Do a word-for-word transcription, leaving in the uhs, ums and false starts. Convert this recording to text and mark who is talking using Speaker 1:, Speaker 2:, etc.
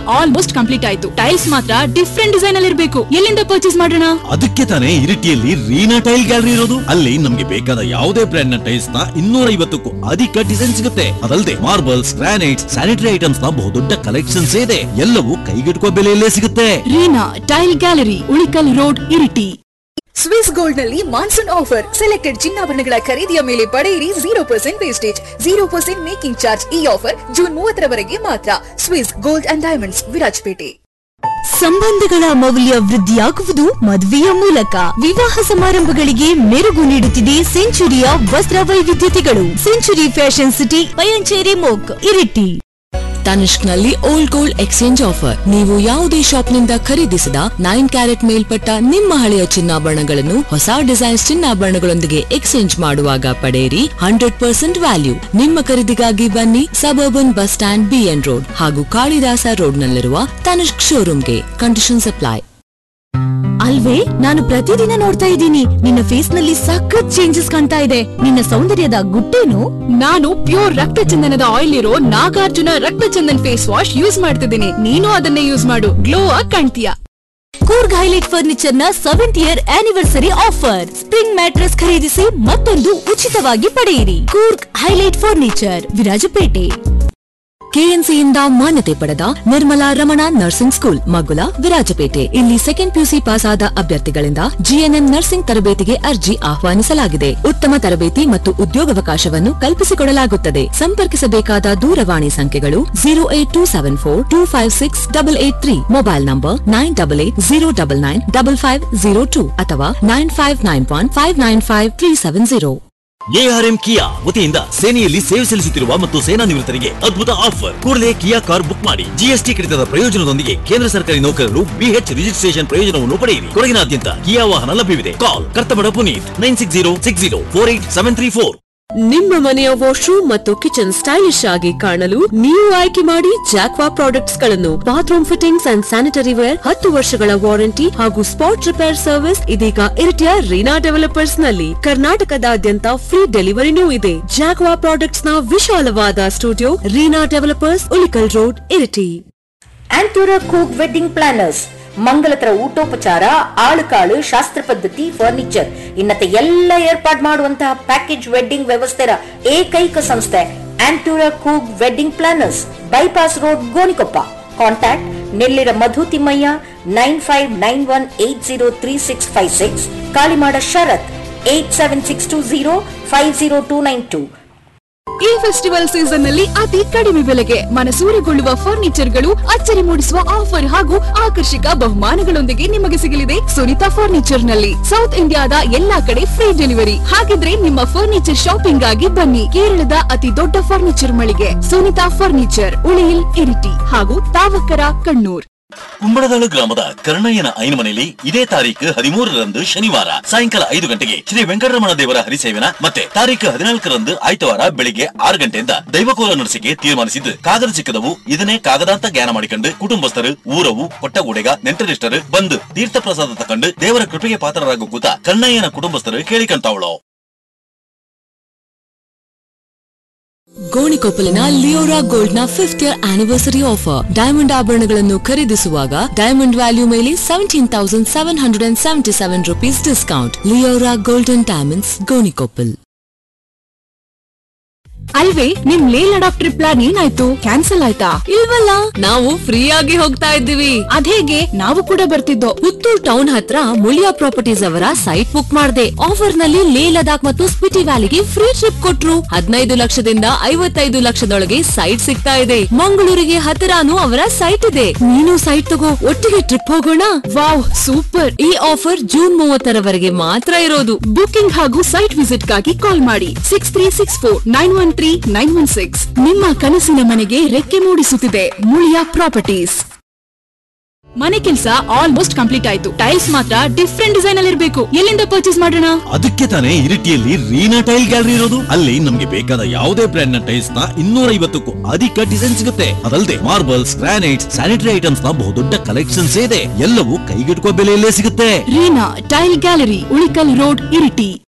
Speaker 1: Almost complete ಆಯ್ತು. Tiles ಮಾತ್ರ different design ಅಲ್ಲಿ ಇರಬೇಕು. ಎಲ್ಲಿಂದ ಪರ್ಚೇಸ್ ಮಾಡೋಣ?
Speaker 2: ಅದಕ್ಕೆ ತಾನೇ ಇರಿಟಿಯಲ್ಲಿ ರೀನಾ ಟೈಲ್ ಗ್ಯಾಲರಿ ಇರೋದು. ಅಲ್ಲಿ ನಮ್ಗೆ ಬೇಕಾದ ಯಾವುದೇ ಬ್ರ್ಯಾಂಡ್ ನ ಟೈಲ್ಸ್ ನ ಇನ್ನೂರ ಐವತ್ತಕ್ಕೂ ಅಧಿಕ ಡಿಸೈನ್ ಸಿಗುತ್ತೆ. ಅದಲ್ಲದೆ ಮಾರ್ಬಲ್ಸ್, ಗ್ರಾನೈಟ್ಸ್, ಸ್ಯಾನಿಟರಿ ಐಟಮ್ಸ್ ನ ಬಹುದೊಡ್ಡ ಕಲೆಕ್ಷನ್ಸ್ ಇದೆ. ಎಲ್ಲವೂ ಕೈಗೆಟುಕುವ ಬೆಲೆಯಲ್ಲೇ ಸಿಗುತ್ತೆ.
Speaker 1: Reena tail gallery, Ulikkal road, Iritty.
Speaker 3: Swiss gold ನಲ್ಲಿ ಮಾನ್ಸೂನ್ ಆಫರ್. ಸೆಲೆಕ್ಟೆಡ್ ಚಿನ್ನಾಭರಣಗಳ ಖರೀದಿಯ ಮೇಲೆ ಪಡೆಯಿರಿ zero percent wastage, zero percent making charge. ಈ ಆಫರ್ ಜೂನ್ ಮೂವತ್ತರವರೆಗೆ ಮಾತ್ರ. Swiss gold and diamonds, Virajpet.
Speaker 4: ಸಂಬಂಧಗಳ ಮೌಲ್ಯ ವೃದ್ಧಿಯಾಗುವುದು ಮದುವೆಯ ಮೂಲಕ. ವಿವಾಹ ಸಮಾರಂಭಗಳಿಗೆ ಮೆರುಗು ನೀಡುತ್ತಿದೆ ಸೆಂಚುರಿಯ ವಸ್ತ್ರ ವೈವಿಧ್ಯತೆಗಳು. Century fashion city, Payanchery ಮೋಕ್, Iritty.
Speaker 5: Tanishq ನಲ್ಲಿ ಓಲ್ಡ್ ಗೋಲ್ಡ್ ಎಕ್ಸ್ಚೇಂಜ್ ಆಫರ್. ನೀವು ಯಾವುದೇ ಶಾಪ್ ನಿಂದ ಖರೀದಿಸಿದ ನೈನ್ ಕ್ಯಾರೆಟ್ ಮೇಲ್ಪಟ್ಟ ನಿಮ್ಮ ಹಳೆಯ ಚಿನ್ನಾಭರಣಗಳನ್ನು ಹೊಸ ಡಿಸೈನ್ಸ್ ಚಿನ್ನಾಭರಣಗಳೊಂದಿಗೆ ಎಕ್ಸ್ಚೇಂಜ್ ಮಾಡುವಾಗ ಪಡೆಯಿರಿ ಹಂಡ್ರೆಡ್ ಪರ್ಸೆಂಟ್ ವ್ಯಾಲ್ಯೂ. ನಿಮ್ಮ ಖರೀದಿಗಾಗಿ ಬನ್ನಿ suburban bus stand, B N road ಹಾಗೂ ಕಾಳಿದಾಸ ರೋಡ್ ನಲ್ಲಿರುವ ತನಿಷ್ಕ್ ಶೋರೂಮ್ಗೆ. Conditions apply.
Speaker 4: ಅಲ್ವೇ, ನಾನು ಪ್ರತಿದಿನ ನೋಡ್ತಾ ಇದ್ದೀನಿ ನಿನ್ನ ಫೇಸ್ ನಲ್ಲಿ ಸಖತ್ ಚೇಂಜಸ್ ಕಾಣ್ತಾ ಇದೆ. ನಿನ್ನ ಸೌಂದರ್ಯದ ಗುಟ್ಟೇನು?
Speaker 1: ನಾನು ಪ್ಯೂರ್ ರಕ್ತ ಚಂದನದ ಆಯಿಲ್ ಇರೋ ನಾಗಾರ್ಜುನ ರಕ್ತ ಚಂದನ್ ಫೇಸ್ ವಾಶ್ ಯೂಸ್ ಮಾಡ್ತಿದ್ದೀನಿ. ನೀನು ಅದನ್ನೇ ಯೂಸ್ ಮಾಡು, ಗ್ಲೋ ಆಗಿ ಕಾಣ್ತೀಯ.
Speaker 4: ಕೂರ್ಗ್ ಹೈಲೈಟ್ ಫರ್ನಿಚರ್ ನ seventh year anniversary offer. Spring mattress ಖರೀದಿಸಿ ಮತ್ತೊಂದು ಉಚಿತವಾಗಿ ಪಡೆಯಿರಿ. Coorg highlight furniture, Virajpet.
Speaker 5: ಕೆಎನ್ಸಿಯಿಂದ ಮಾನ್ಯತೆ ಪಡೆದ ನಿರ್ಮಲಾ ರಮಣ ನರ್ಸಿಂಗ್ ಸ್ಕೂಲ್, ಮಗುಲ, ವಿರಾಜಪೇಟೆ. ಇಲ್ಲಿ ಸೆಕೆಂಡ್ ಪಿಯುಸಿ ಪಾಸ್ ಆದ ಅಭ್ಯರ್ಥಿಗಳಿಂದ ಜಿಎನ್ಎಂ ನರ್ಸಿಂಗ್ ತರಬೇತಿಗೆ ಅರ್ಜಿ ಆಹ್ವಾನಿಸಲಾಗಿದೆ. ಉತ್ತಮ ತರಬೇತಿ ಮತ್ತು ಉದ್ಯೋಗಾವಕಾಶವನ್ನು ಕಲ್ಪಿಸಿಕೊಡಲಾಗುತ್ತದೆ. ಸಂಪರ್ಕಿಸಬೇಕಾದ ದೂರವಾಣಿ ಸಂಖ್ಯೆಗಳು zero eight two seven four two five six double eight three, mobile number nine double eight zero double nine double five zero two ಅಥವಾ nine five nine one five nine five three seven zero.
Speaker 2: ARM ಕಿಯಾ ವತಿಯಿಂದ ಸೇನೆಯಲ್ಲಿ ಸೇವೆ ಸಲ್ಲಿಸುತ್ತಿರುವ ಮತ್ತು ಸೇನಾ ನಿವೃತ್ತರಿಗೆ ಅದ್ಭುತ offer. ಕೂಡಲೇ ಕಿಯಾ car book ಮಾಡಿ. ಜಿಎಸ್ಟಿ ಕಡಿತದ ಪ್ರಯೋಜನದೊಂದಿಗೆ ಕೇಂದ್ರ ಸರ್ಕಾರಿ ನೌಕರರು ಬಿಎಚ್ ರಿಜಿಸ್ಟ್ರೇಷನ್ ಪ್ರಯೋಜನವನ್ನು ಪಡೆಯಿರಿ. ಕೊಡಗಿನಾದ್ಯಂತ ಕಿಯಾ ವಾಹನ ಲಭ್ಯವಿದೆ. ಕಾಲ್ ಕರ್ತಬಡ Puneeth nine six zero six zero four eight seven three four.
Speaker 5: ನಿಮ್ಮ ಮನೆಯ ವಾಶ್ರೂಮ್ ಮತ್ತು ಕಿಚನ್ ಸ್ಟೈಲಿಶ್ ಆಗಿ ಕಾಣಲು ನೀವು ಆಯ್ಕೆ ಮಾಡಿ ಜಾಕ್ವಾ ಪ್ರಾಡಕ್ಟ್ಸ್ ಗಳನ್ನು. Bathroom fittings and sanitary wear, ಹತ್ತು ವರ್ಷಗಳ ವಾರಂಟಿ ಹಾಗೂ ಸ್ಪಾಟ್ ರಿಪೇರ್ ಸರ್ವಿಸ್ ಇದೀಗ ಇರಿಟಿಯ ರೀನಾ ಡೆವಲಪರ್ಸ್ ನಲ್ಲಿ. ಕರ್ನಾಟಕದಾದ್ಯಂತ ಫ್ರೀ ಡೆಲಿವರಿನೂ ಇದೆ. ಜಾಕ್ವಾ ಪ್ರಾಡಕ್ಟ್ಸ್ ನ ವಿಶಾಲವಾದ studio, Reena developers, Ulikkal road, Iritty.
Speaker 6: ಆಂಟೂರ ಕೂಕ್ wedding planners. ಮಂಗಲತರ ಊಟೋಪಚಾರ, ಆಳುಕಾಳು, ಶಾಸ್ತ್ರ ಪದ್ಧತಿ, ಫರ್ನಿಚರ್ ಇನ್ನತೆ ಎಲ್ಲ ಏರ್ಪಾಡು ಮಾಡುವಂತಹ ಪ್ಯಾಕೇಜ್ ವೆಡ್ಡಿಂಗ್ ವ್ಯವಸ್ಥೆಯ ಏಕೈಕ ಸಂಸ್ಥೆ ಆಂಟೂರ ಕೂಕ್ wedding planners, bypass road, Gonikoppa. Contact Nellira ಮಧು Thimmaiah nine five nine one eight zero three six five six, Kalimada ಶರತ್ eight seven six two zero five zero two nine two.
Speaker 1: ಈ festival season ನಲ್ಲಿ ಅತಿ ಕಡಿಮೆ ಬೆಲೆಗೆ ಮನಸೂರೆಗೊಳ್ಳುವ ಫರ್ನಿಚರ್ ಗಳು, ಅಚ್ಚರಿ ಮೂಡಿಸುವ ಆಫರ್ ಹಾಗೂ ಆಕರ್ಷಕ ಬಹುಮಾನಗಳೊಂದಿಗೆ ನಿಮಗೆ ಸಿಗಲಿದೆ ಸುನಿತಾ ಫರ್ನಿಚರ್ ನಲ್ಲಿ. ಸೌತ್ ಇಂಡಿಯಾದ ಎಲ್ಲಾ ಕಡೆ ಫ್ರೀ ಡೆಲಿವರಿ. ಹಾಗಿದ್ರೆ ನಿಮ್ಮ ಫರ್ನಿಚರ್ ಶಾಪಿಂಗ್ ಆಗಿ ಬನ್ನಿ. ಕೇರಳದ ಅತಿ ದೊಡ್ಡ ಫರ್ನಿಚರ್ ಮಳಿಗೆ ಸುನಿತಾ ಫರ್ನಿಚರ್, ಉಳಿಯಿಲ್, ಇರಿಟಿ ಹಾಗೂ ತಾವಕರ, ಕಣ್ಣೂರ್.
Speaker 2: ಕುಂಬಳದಾಳು ಗ್ರಾಮದ ಕರ್ಣಯ್ಯನ ಐನ ಮನೆಯಲ್ಲಿ ಇದೇ ತಾರೀಕು ಹದಿಮೂರರಂದು ಶನಿವಾರ ಸಾಯಂಕಾಲ ಐದು ಗಂಟೆಗೆ ಶ್ರೀ ವೆಂಕಟರಮಣ ದೇವರ ಹರಿಸೇವನ ಮತ್ತೆ ತಾರೀಕು ಹದಿನಾಲ್ಕರಂದು ಆಯ್ತವಾರ ಬೆಳಿಗ್ಗೆ ಆರು ಗಂಟೆಯಿಂದ ದೈವಕೋಲ ನಡೆಸಿಕೆ ತೀರ್ಮಾನಿಸಿದ್ದು, ಕಾಗದ ಸಿಕ್ಕದವು ಇದನ್ನೇ ಕಾಗದ ಅಂತ ಜ್ಞಾನ ಮಾಡಿಕೊಂಡು ಕುಟುಂಬಸ್ಥರು, ಊರವು, ಕೊಟ್ಟಗೂಡೆಗ, ನೆಂಟರಿಷ್ಟರು ಬಂದು ತೀರ್ಥ ಪ್ರಸಾದ ತಕೊಂಡು ದೇವರ ಕೃಪೆಗೆ ಪಾತ್ರರಾಗೋ ಕೂತ ಕರ್ಣಯ್ಯನ ಕುಟುಂಬಸ್ಥರು ಕೇಳಿಕೊಂತಾವಳು.
Speaker 5: ಗೋಣಿಕೊಪ್ಪಲಿನ ಲಿಯೋರಾ ಗೋಲ್ಡ್ ನ fifth year anniversary offer. Diamond ಆಭರಣಗಳನ್ನು ಖರೀದಿಸುವಾಗ ಡೈಮಂಡ್ ವ್ಯಾಲ್ಯೂ ಮೇಲೆ seventeen thousand seven hundred and seventy seven rupees discount. Leora golden diamonds, Gonikoppal.
Speaker 1: ಅಲ್ವೇ, ನಿಮ್ ಲೇ ಲಡಾಖ್ ಟ್ರಿಪ್ ಪ್ಲಾನ್ ಏನಾಯ್ತು? ಕ್ಯಾನ್ಸಲ್ ಆಯ್ತಾ?
Speaker 5: ಇಲ್ವಲ್ಲ, ನಾವು ಫ್ರೀ ಆಗಿ ಹೋಗ್ತಾ ಇದ್ದೀವಿ.
Speaker 1: ಅದೇಗೆ? ನಾವು ಕೂಡ ಬರ್ತಿದ್ದೋ.
Speaker 5: ಪುತ್ತೂರ್ ಟೌನ್ ಹತ್ರ ಮುಳಿಯಾ ಪ್ರಾಪರ್ಟೀಸ್ ಅವರ ಸೈಟ್ ಬುಕ್ ಮಾಡಿದೆ. ಆಫರ್ ನಲ್ಲಿ ಲೇ ಲದಾಖ್ ಮತ್ತು ಸ್ಪಿಟಿ ವ್ಯಾಲಿಗೆ ಫ್ರೀ ಟ್ರಿಪ್ ಕೊಟ್ರು. ಹದಿನೈದು ಲಕ್ಷದಿಂದ ಐವತ್ತೈದು ಲಕ್ಷದೊಳಗೆ ಸೈಟ್ ಸಿಗ್ತಾ ಇದೆ. ಮಂಗಳೂರಿಗೆ ಹತ್ತಿರಾನು ಅವರ ಸೈಟ್ ಇದೆ. ನೀನು ಸೈಟ್ ತಗೋ, ಒಟ್ಟಿಗೆ ಟ್ರಿಪ್ ಹೋಗೋಣ.
Speaker 1: Wow, super.
Speaker 5: ಈ ಆಫರ್ ಜೂನ್ ಮೂವತ್ತರವರೆಗೆ ಮಾತ್ರ ಇರೋದು.
Speaker 1: ಬುಕಿಂಗ್ ಹಾಗೂ ಸೈಟ್ ವಿಸಿಟ್ ಗಾಗಿ ಕಾಲ್ ಮಾಡಿ six three six four nine one three nine one six. ನಿಮ್ಮ ಕನಸಿನ ಮನೆಗೆ ರೆಕ್ಕೆ ಮೂಡಿಸುತ್ತಿದೆ ಮುಳಿಯಾ ಪ್ರಾಪರ್ಟೀಸ್. ಮನೆ ಕೆಲಸ ಆಲ್ಮೋಸ್ಟ್ ಕಂಪ್ಲೀಟ್ ಆಯ್ತು. ಟೈಲ್ಸ್ ಮಾತ್ರ ಡಿಫ್ರೆಂಟ್ ಡಿಸೈನ್ ಅಲ್ಲಿ ಇರಬೇಕು. ಎಲ್ಲಿಂದ ಪರ್ಚೇಸ್ ಮಾಡೋಣ?
Speaker 2: ಅದಕ್ಕೆ ತಾನೇ ಇರಿಟಿಯಲ್ಲಿ ರೀನಾ ಟೈಲ್ ಗ್ಯಾಲರಿ ಇರೋದು. ಅಲ್ಲಿ ನಮ್ಗೆ ಬೇಕಾದ ಯಾವುದೇ ಬ್ರ್ಯಾಂಡ್ ನ ಟೈಲ್ಸ್ ನ ಇನ್ನೂರ ಐವತ್ತಕ್ಕೂ ಅಧಿಕ ಡಿಸೈನ್ ಸಿಗುತ್ತೆ. ಅದಲ್ಲದೆ ಮಾರ್ಬಲ್ಸ್, ಗ್ರಾನೈಟ್ಸ್, ಸ್ಯಾನಿಟರಿ ಐಟಮ್ಸ್ ನ ಬಹುದೊಡ್ಡ ಕಲೆಕ್ಷನ್ಸ್ ಇದೆ. ಎಲ್ಲವೂ ಕೈಗೆಟುಕುವ ಬೆಲೆಯಲ್ಲೇ ಸಿಗುತ್ತೆ.
Speaker 1: Reena tail gallery, Ulikkal road, Iritty.